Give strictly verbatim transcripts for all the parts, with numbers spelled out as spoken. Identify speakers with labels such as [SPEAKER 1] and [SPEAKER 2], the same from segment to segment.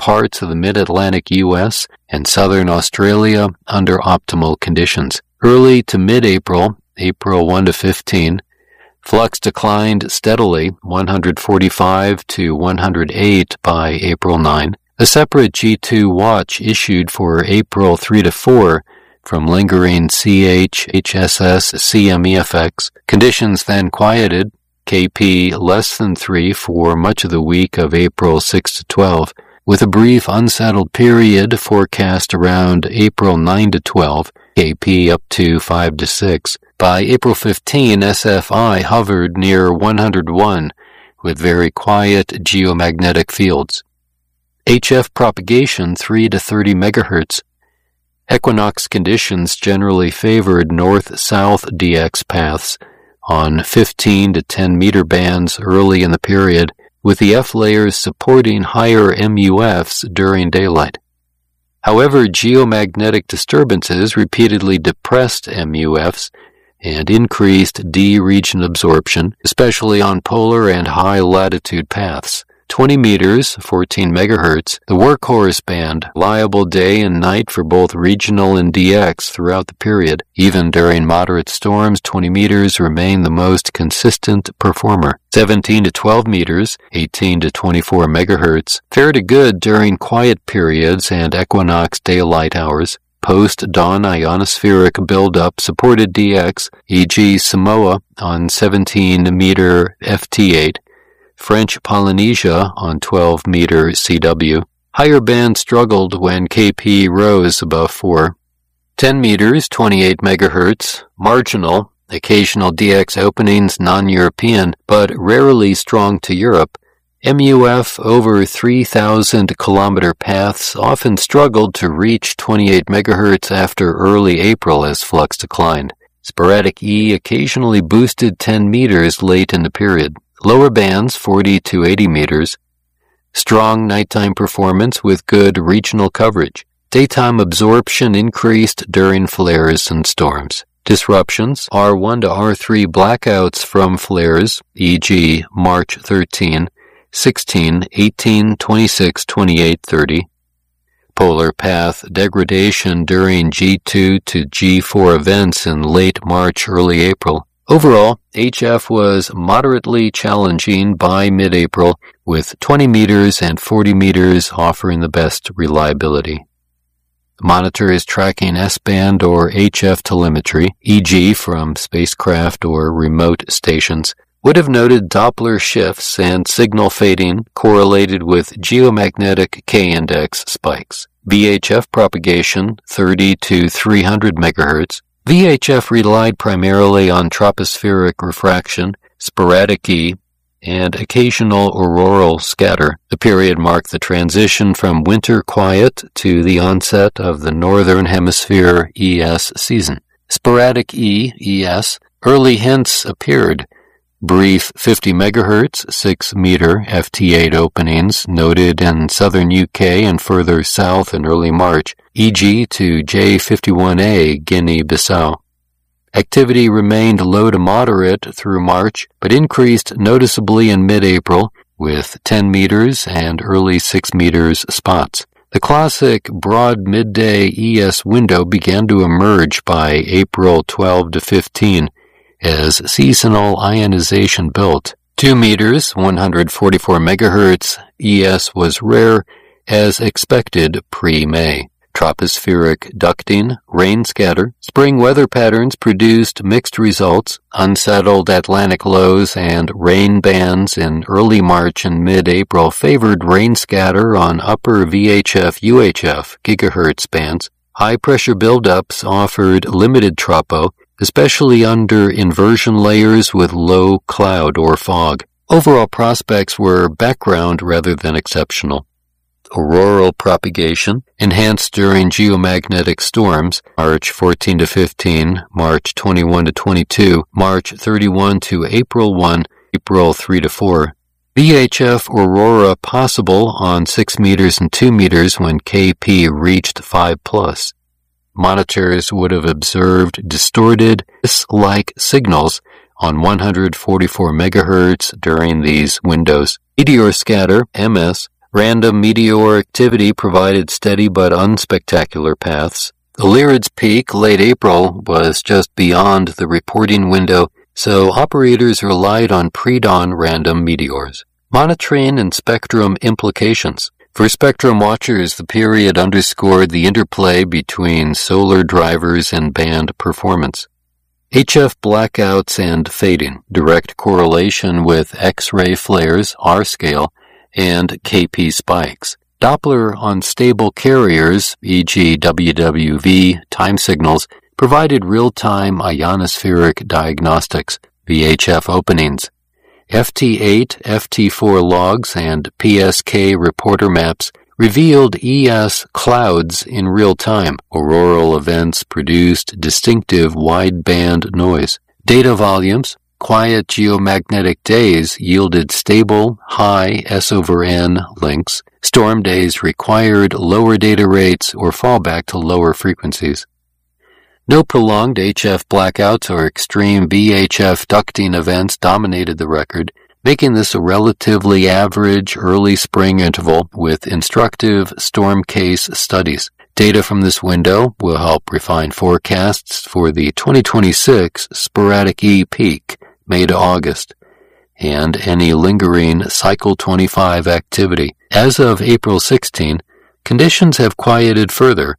[SPEAKER 1] parts of the mid-Atlantic U S and southern Australia under optimal conditions. Early to mid-April, April first to fifteenth, flux declined steadily, one hundred forty-five to one hundred eight by April ninth. A separate G two watch issued for April third to fourth from lingering C H H S S C M E effects. Conditions then quieted, K P less than three for much of the week of April sixth to twelfth, with a brief unsettled period forecast around April ninth to twelfth, K P up to five to six. By April fifteenth, S F I hovered near one hundred one, with very quiet geomagnetic fields. H F propagation three to thirty megahertz. Equinox conditions generally favored north-south D X paths on fifteen to ten meter bands early in the period, with the F layers supporting higher M U Fs during daylight. However, geomagnetic disturbances repeatedly depressed M U Fs and increased D region absorption, especially on polar and high-latitude paths. twenty meters, fourteen megahertz, the workhorse band, reliable day and night for both regional and D X throughout the period. Even during moderate storms, twenty meters remain the most consistent performer. seventeen to twelve meters, eighteen to twenty-four megahertz, fair to good during quiet periods and equinox daylight hours. Post-dawn ionospheric buildup supported D X, for example Samoa on seventeen meter F T eight, French Polynesia on twelve meter C W. Higher bands struggled when K P rose above four. ten meters, twenty-eight megahertz, marginal, occasional D X openings non-European, but rarely strong to Europe. M U F over three thousand kilometer paths often struggled to reach twenty-eight megahertz after early April as flux declined. Sporadic E occasionally boosted ten meters late in the period. Lower bands, forty to eighty meters. Strong nighttime performance with good regional coverage. Daytime absorption increased during flares and storms. Disruptions, R one to R three blackouts from flares, for example March thirteenth, sixteen, eighteen, twenty-six, twenty-eight, thirty. Polar path degradation during G two to G four events in late March, early April. Overall, H F was moderately challenging by mid-April, with twenty meters and forty meters offering the best reliability. Monitor is tracking S-band or H F telemetry, for example from spacecraft or remote stations, would have noted Doppler shifts and signal fading correlated with geomagnetic K-index spikes. V H F propagation, thirty to three hundred megahertz. V H F relied primarily on tropospheric refraction, sporadic E, and occasional auroral scatter. The period marked the transition from winter quiet to the onset of the Northern Hemisphere E S season. Sporadic E, E S, early hints appeared. Brief fifty megahertz, six meter F T eight openings noted in southern U K and further south in early March, for example to J fifty-one A Guinea-Bissau. Activity remained low to moderate through March, but increased noticeably in mid-April with ten meters and early six meters spots. The classic broad midday E S window began to emerge by April twelfth to fifteenth, as seasonal ionization built. two meters, one hundred forty-four megahertz, E S was rare, as expected pre-May. Tropospheric ducting, rain scatter, spring weather patterns produced mixed results. Unsettled Atlantic lows and rain bands in early March and mid-April favored rain scatter on upper V H F U H F gigahertz bands. High-pressure buildups offered limited tropo, especially under inversion layers with low cloud or fog. Overall prospects were background rather than exceptional. Auroral propagation, enhanced during geomagnetic storms, March fourteenth to fifteenth, March twenty-first to twenty-second, March thirty-first to April first, April third to fourth. V H F aurora possible on six meters and two meters when K P reached five plus. Monitors would have observed distorted, like signals on one hundred forty-four megahertz during these windows. Meteor scatter, M S, Random meteor activity provided steady but unspectacular paths. The Lyrid's peak, late April, was just beyond the reporting window, so operators relied on pre-dawn random meteors. Monitoring and spectrum implications. For spectrum watchers, the period underscored the interplay between solar drivers and band performance. H F blackouts and fading, direct correlation with X-ray flares, R-scale, and K P spikes. Doppler unstable carriers, for example W W V time signals, provided real-time ionospheric diagnostics, V H F openings. F T eight, F T four logs, and P S K reporter maps revealed E S clouds in real time. Auroral events produced distinctive wideband noise. Data volumes. Quiet geomagnetic days yielded stable, high S over N links. Storm days required lower data rates or fall back to lower frequencies. No prolonged H F blackouts or extreme V H F ducting events dominated the record, making this a relatively average early spring interval with instructive storm case studies. Data from this window will help refine forecasts for the twenty twenty-six sporadic E peak, May to August, and any lingering Cycle twenty-five activity. As of April sixteenth, conditions have quieted further.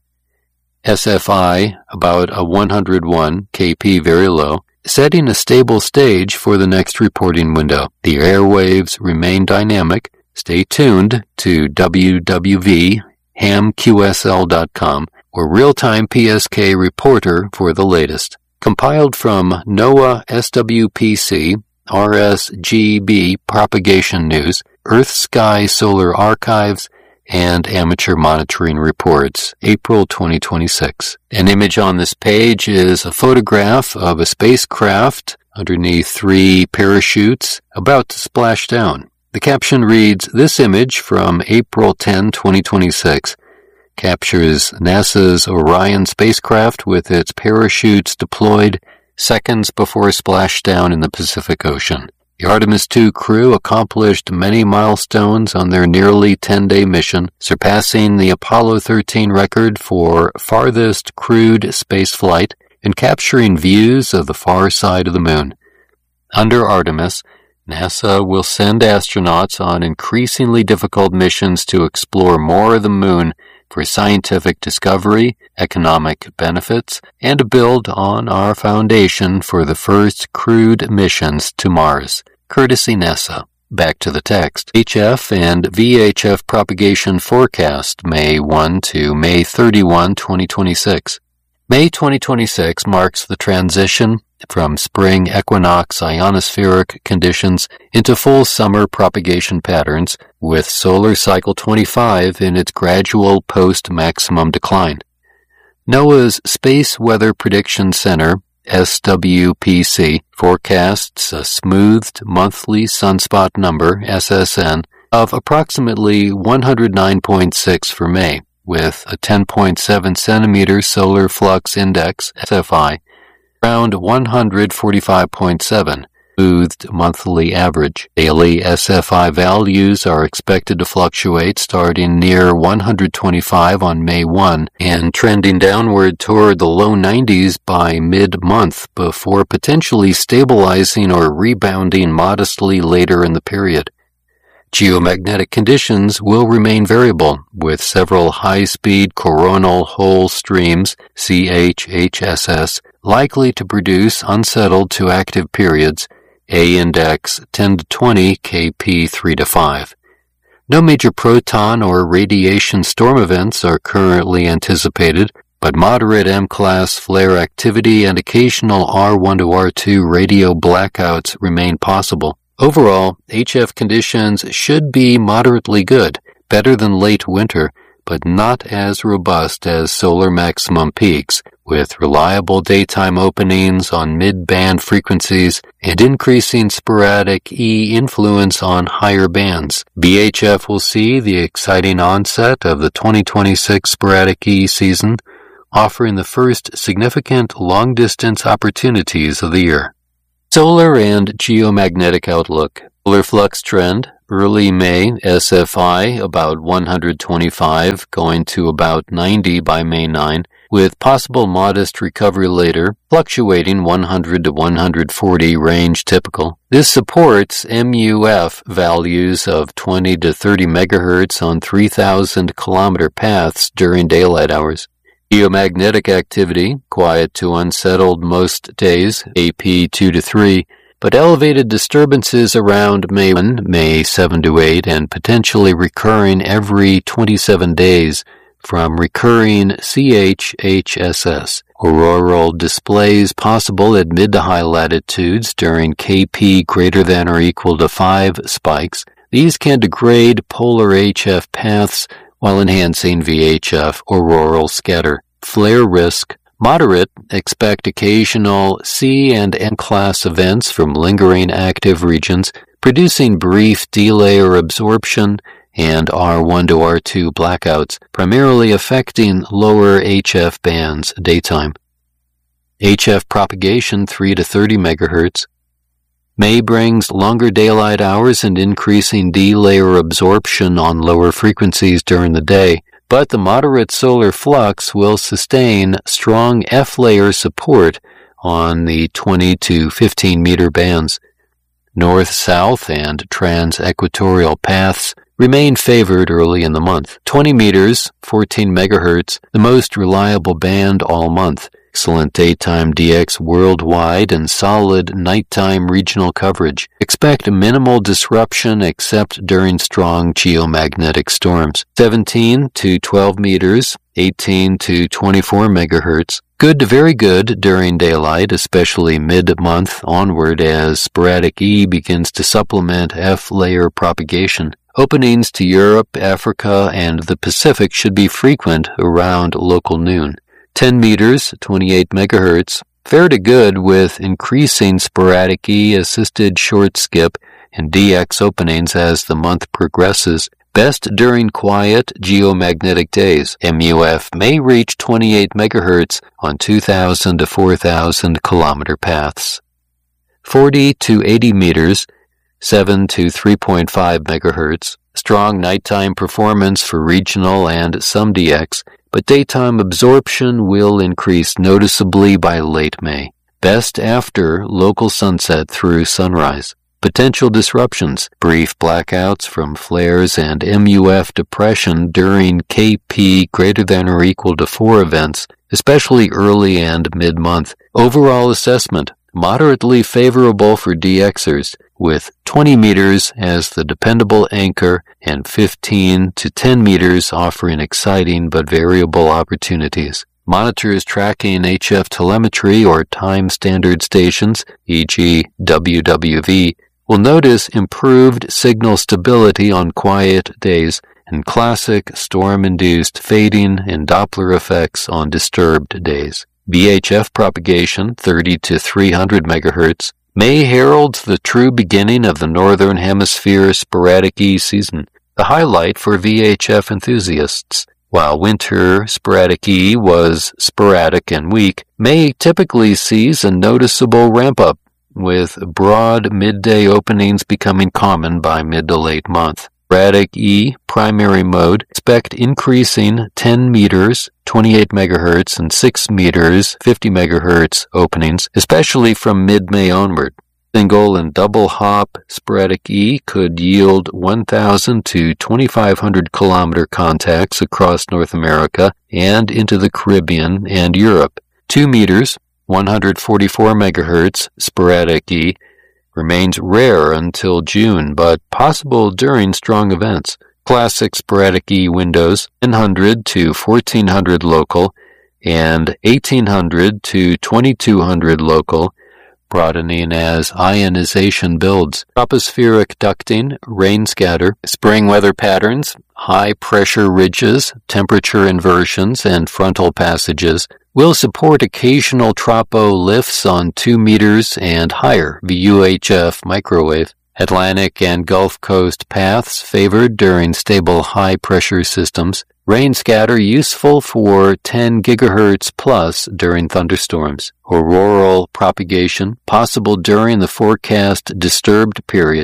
[SPEAKER 1] S F I, about a one hundred one, K P very low, setting a stable stage for the next reporting window. The airwaves remain dynamic. Stay tuned to W W V ham Q S L dot com or Real-Time P S K Reporter for the latest. Compiled from NOAA S W P C, R S G B Propagation News, Earth Sky Solar Archives, and Amateur Monitoring Reports, April twenty twenty-six. An image on this page is a photograph of a spacecraft underneath three parachutes about to splash down. The caption reads, "This image from April tenth, twenty twenty-six captures NASA's Orion spacecraft with its parachutes deployed seconds before splashdown in the Pacific Ocean." The Artemis two crew accomplished many milestones on their nearly ten-day mission, surpassing the Apollo thirteen record for farthest crewed spaceflight and capturing views of the far side of the moon. Under Artemis, NASA will send astronauts on increasingly difficult missions to explore more of the moon for scientific discovery, economic benefits, and to build on our foundation for the first crewed missions to Mars. Courtesy NASA. Back to the text. H F and V H F propagation forecast May first to May thirty-first, twenty twenty-six. May twenty twenty-six marks the transition from spring equinox ionospheric conditions into full summer propagation patterns, with solar cycle twenty-five in its gradual post-maximum decline. NOAA's Space Weather Prediction Center, S W P C, forecasts a smoothed monthly sunspot number, S S N, of approximately one hundred nine point six for May, with a ten point seven centimeter solar flux index, S F I, around one hundred forty-five point seven, smoothed monthly average. Daily S F I values are expected to fluctuate starting near one hundred twenty-five on May first and trending downward toward the low nineties by mid-month before potentially stabilizing or rebounding modestly later in the period. Geomagnetic conditions will remain variable, with several high-speed coronal hole streams, C H H S S, likely to produce unsettled to active periods, A index ten to twenty, K P three to five. No major proton or radiation storm events are currently anticipated, but moderate M-class flare activity and occasional R one to R two radio blackouts remain possible. Overall, H F conditions should be moderately good, better than late winter, but not as robust as solar maximum peaks, with reliable daytime openings on mid-band frequencies and increasing sporadic E influence on higher bands. V H F will see the exciting onset of the twenty twenty-six sporadic E season, offering the first significant long-distance opportunities of the year. Solar and geomagnetic outlook. Solar flux trend. Early May, S F I about one hundred twenty-five, going to about ninety by May ninth, with possible modest recovery later, fluctuating one hundred to one hundred forty range typical. This supports M U F values of twenty to thirty megahertz on three thousand kilometer paths during daylight hours. Geomagnetic activity, quiet to unsettled most days, A P two to three, but elevated disturbances around May first, May seventh to eighth, and potentially recurring every twenty-seven days from recurring C H H S S. Auroral displays possible at mid to high latitudes during K P greater than or equal to five spikes. These can degrade polar H F paths while enhancing V H F auroral scatter. Flare risk moderate. Expect occasional C and N class events from lingering active regions, producing brief delay or absorption and R one to R two blackouts, primarily affecting lower H F bands daytime. H F propagation three to thirty megahertz. May brings longer daylight hours and increasing delay or absorption on lower frequencies during the day, but the moderate solar flux will sustain strong F-layer support on the twenty to fifteen meter bands. North-south and trans-equatorial paths remain favored early in the month. twenty meters, fourteen megahertz, the most reliable band all month. Excellent daytime D X worldwide and solid nighttime regional coverage. Expect minimal disruption except during strong geomagnetic storms. seventeen to twelve meters, eighteen to twenty-four megahertz. Good to very good during daylight, especially mid-month onward as sporadic E begins to supplement F-layer propagation. Openings to Europe, Africa, and the Pacific should be frequent around local noon. ten meters, twenty-eight megahertz, fair to good with increasing sporadic E-assisted short skip and D X openings as the month progresses. Best during quiet geomagnetic days. M U F may reach twenty-eight megahertz on two thousand to four thousand kilometer paths. forty to eighty meters, seven to three point five megahertz. Strong nighttime performance for regional and some D X, but daytime absorption will increase noticeably by late May. Best after local sunset through sunrise. Potential disruptions, brief blackouts from flares and M U F depression during K P greater than or equal to four events, especially early and mid-month. Overall assessment, moderately favorable for D Xers, with twenty meters as the dependable anchor and fifteen to ten meters offering exciting but variable opportunities. Monitors tracking H F telemetry or time standard stations, for example W W V, will notice improved signal stability on quiet days and classic storm-induced fading and Doppler effects on disturbed days. V H F propagation, thirty to three hundred megahertz, May heralds the true beginning of the Northern Hemisphere sporadic E season, the highlight for V H F enthusiasts. While winter sporadic E was sporadic and weak, May typically sees a noticeable ramp-up, with broad midday openings becoming common by mid to late month. Sporadic E primary mode, expect increasing ten meters, twenty-eight megahertz, and six meters, fifty megahertz openings, especially from mid-May onward. Single and double hop sporadic E could yield one thousand to twenty-five hundred kilometer contacts across North America and into the Caribbean and Europe. two meters, one hundred forty-four megahertz sporadic E remains rare until June, but possible during strong events. Classic sporadic E windows, ten hundred to fourteen hundred local and eighteen hundred to twenty-two hundred local, broadening as ionization builds. Tropospheric ducting, rain scatter, spring weather patterns, high pressure ridges, temperature inversions, and frontal passages will support occasional tropo lifts on two meters and higher V U H F microwave. Atlantic and Gulf Coast paths favored during stable high-pressure systems. Rain scatter useful for ten gigahertz plus during thunderstorms. Auroral propagation possible during the forecast disturbed periods.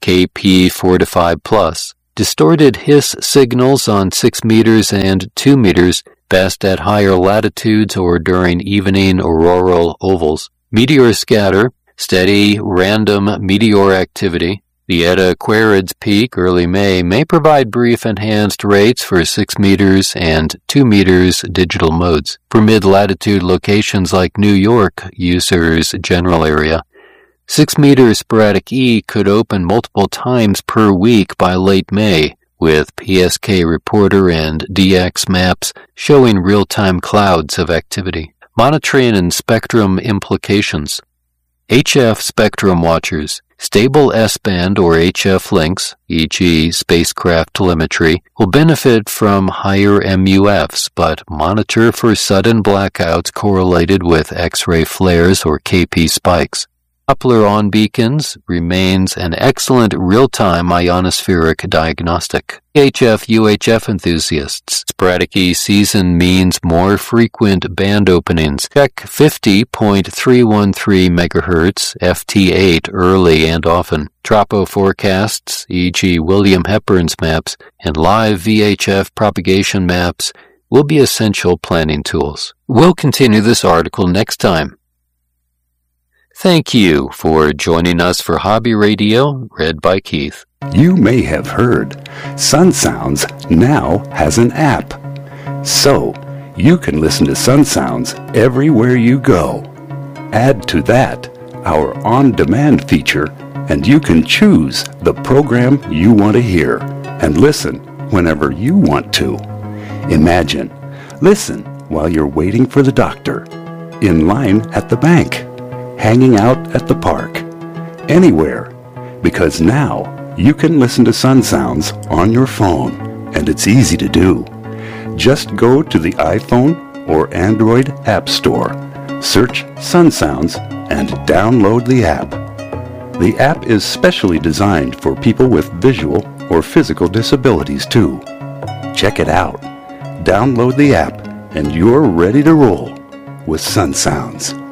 [SPEAKER 1] K P forty-five plus. Distorted hiss signals on six meters and two meters, best at higher latitudes or during evening auroral ovals. Meteor scatter, steady, random meteor activity. The Eta Aquarids peak early May may provide brief enhanced rates for six meters and two meters digital modes. For mid-latitude locations like New York, users general area, six meter sporadic E could open multiple times per week by late May, with P S K Reporter and D X maps showing real-time clouds of activity. Monitoring and spectrum implications. H F spectrum watchers. Stable S-band or H F links, for example spacecraft telemetry, will benefit from higher M U Fs, but monitor for sudden blackouts correlated with X-ray flares or K P spikes. Doppler on beacons remains an excellent real-time ionospheric diagnostic. H F U H F enthusiasts, sporadic E season means more frequent band openings. Check fifty point three one three megahertz, F T eight early and often. Tropo forecasts, for example William Hepburn's maps, and live V H F propagation maps will be essential planning tools. We'll continue this article next time. Thank you for joining us for Hobby Radio, read by Keith.
[SPEAKER 2] You may have heard Sun Sounds now has an app. So, you can listen to Sun Sounds everywhere you go. Add to that our on-demand feature, and you can choose the program you want to hear and listen whenever you want to. Imagine, listen while you're waiting for the doctor, in line at the bank, hanging out at the park, anywhere, because now you can listen to Sun Sounds on your phone, and it's easy to do. Just go to the iPhone or Android App Store, search Sun Sounds, and download the app. The app is specially designed for people with visual or physical disabilities too. Check it out. Download the app, and you're ready to roll with Sun Sounds.